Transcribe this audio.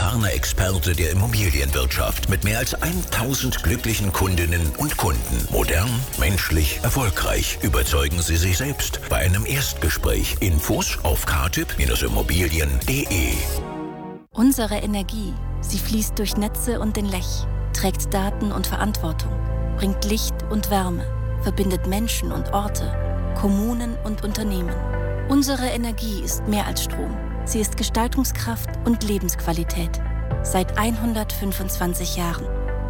erfahrener Experte der Immobilienwirtschaft mit mehr als 1000 glücklichen Kundinnen und Kunden. Modern, menschlich, erfolgreich. Überzeugen Sie sich selbst bei einem Erstgespräch. Infos auf katip-immobilien.de. Unsere Energie, sie fließt durch Netze und den Lech, trägt Daten und Verantwortung, bringt Licht und Wärme, verbindet Menschen und Orte, Kommunen und Unternehmen. Unsere Energie ist mehr als Strom. Sie ist Gestaltungskraft und Lebensqualität. Seit 125 Jahren.